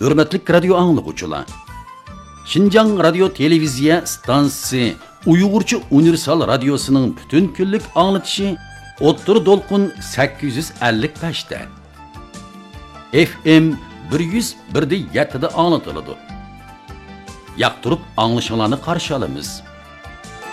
Hürmetlik radio anlıqçılar. Şinjan Radio Televiziya Stansiyasi Uyg'urcha Universal Radiosuning bütün kunlik anlatışı O'ttir Dolqun 855 da. FM 101.7 da anlatıladi. Yaqtirib anglashinglarni qarshi olamiz.